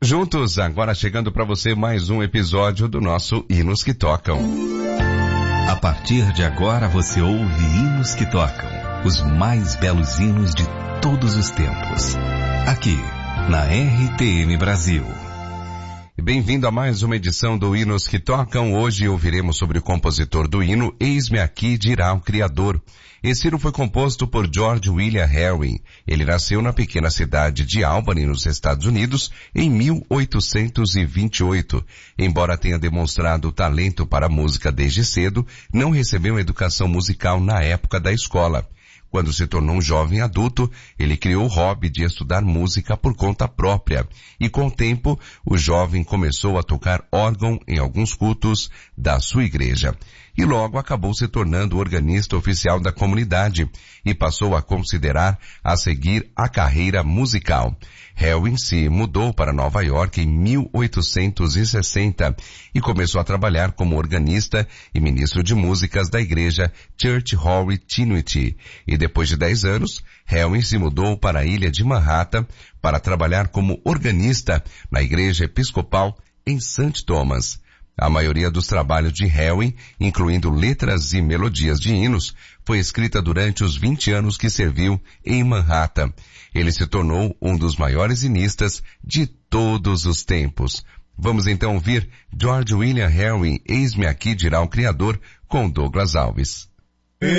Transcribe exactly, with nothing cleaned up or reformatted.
juntos, agora chegando para você mais um episódio do nosso Hinos que Tocam. A partir de agora você ouve Hinos que Tocam, os mais belos hinos de todos os tempos. Aqui, na R T M Brasil. Bem-vindo a mais uma edição do Hinos que Tocam. Hoje ouviremos sobre o compositor do hino Eis-me Aqui Dirá o Criador. Esse hino foi composto por George William Harvey. Ele nasceu na pequena cidade de Albany, nos Estados Unidos, em mil oitocentos e vinte e oito. Embora tenha demonstrado talento para a música desde cedo, não recebeu educação musical na época da escola. Quando se tornou um jovem adulto, ele criou o hobby de estudar música por conta própria. E com o tempo, o jovem começou a tocar órgão em alguns cultos da sua igreja. E logo acabou se tornando o organista oficial da comunidade e passou a considerar a seguir a carreira musical. Helwin se mudou para Nova York em mil oitocentos e sessenta e começou a trabalhar como organista e ministro de músicas da igreja Church Holy Trinity. E depois de dez anos, Helwin se mudou para a ilha de Manhattan para trabalhar como organista na igreja episcopal em Saint Thomas. A maioria dos trabalhos de Helwin, incluindo letras e melodias de hinos, foi escrita durante os vinte anos que serviu em Manhattan. Ele se tornou um dos maiores hinistas de todos os tempos. Vamos então ouvir George William Harvey, Eis-me Aqui Dirá o Criador, com Douglas Alves.